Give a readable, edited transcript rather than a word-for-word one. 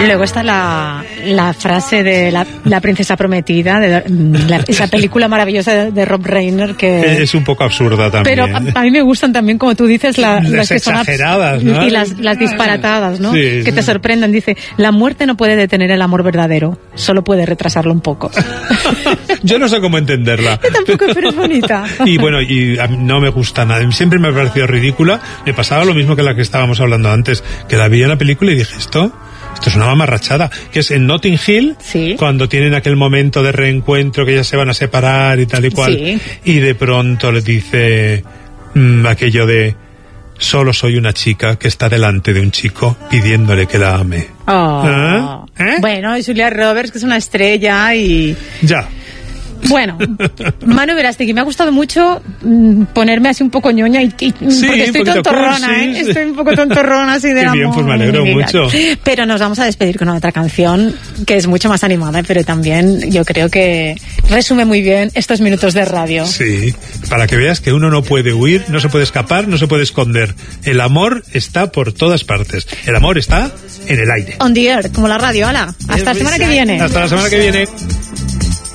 Luego está la frase de la princesa prometida, esa película maravillosa de Rob Reiner, que es un poco absurda también. Pero a mí me gustan también, como tú dices, las que son exageradas, ¿no? Y las disparatadas, ¿no? Sí, que te sorprenden. Dice, la muerte no puede detener el amor verdadero, solo puede retrasarlo un poco. Yo no sé cómo entenderla. Yo tampoco, pero es bonita. Y bueno, y a mí no me gusta nada. Siempre me ha parecido ridícula. Me pasaba lo mismo que la que estábamos hablando antes, que la vi en la película y dije, esto es una mamarrachada, que es en Notting Hill, sí, cuando tienen aquel momento de reencuentro que ya se van a separar y tal y cual, sí, y de pronto le dice aquello de solo soy una chica que está delante de un chico pidiéndole que la ame. Oh. Bueno, y Julia Roberts, que es una estrella y... Ya. Bueno, Manu Verástegui, me ha gustado mucho ponerme así un poco ñoña porque estoy tontorrona, sí. Estoy un poco tontorrona así de Qué amor. bien, pues me alegro mucho. Pero nos vamos a despedir con otra canción que es mucho más animada, pero también yo creo que resume muy bien estos minutos de radio. Sí, para que veas que uno no puede huir, no se puede escapar, no se puede esconder. El amor está por todas partes. El amor está en el aire. On the air, como la radio, hala. Hasta la semana que viene. Hasta la semana que viene.